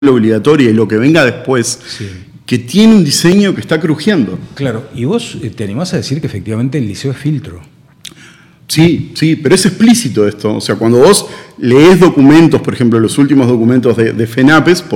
obligatoria y lo que venga después, Sí. que tiene un diseño que está crujiendo. Claro, y vos te animás a decir que efectivamente el liceo es filtro. Sí, pero es explícito esto. O sea, cuando vos lees documentos, por ejemplo, los últimos documentos de FENAPES,